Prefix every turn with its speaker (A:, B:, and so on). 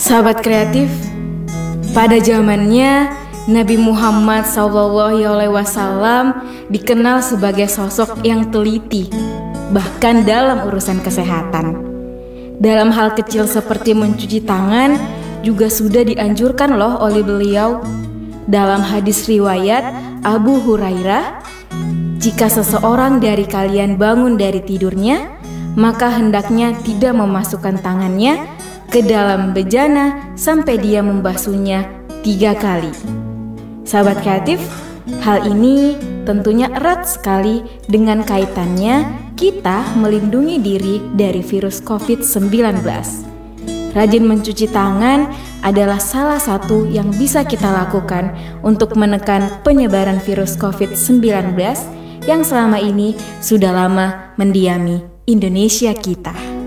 A: Sahabat kreatif, pada zamannya Nabi Muhammad SAW dikenal sebagai sosok yang teliti, bahkan dalam urusan kesehatan. Dalam hal kecil seperti mencuci tangan juga sudah dianjurkan loh oleh beliau. Dalam hadis riwayat Abu Hurairah, jika seseorang dari kalian bangun dari tidurnya, maka hendaknya tidak memasukkan tangannya ke dalam bejana sampai dia membasuhnya 3 kali. Sahabat kreatif, hal ini tentunya erat sekali dengan kaitannya kita melindungi diri dari virus COVID-19. Rajin mencuci tangan adalah salah satu yang bisa kita lakukan untuk menekan penyebaran virus COVID-19 yang selama ini sudah lama mendiami Indonesia kita.